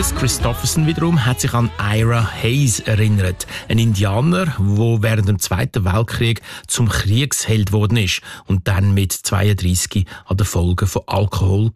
Chris Christopherson wiederum hat sich an Ira Hayes erinnert. Ein Indianer, der während dem Zweiten Weltkrieg zum Kriegsheld geworden ist und dann mit 32 an den Folgen von Alkohol